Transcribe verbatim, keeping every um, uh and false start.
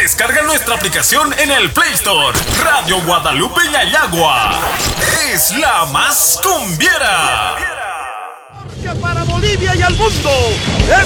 Descarga nuestra aplicación en el Play Store. Radio Guadalupe Yayagua es la más cumbiera. Para Bolivia y al mundo.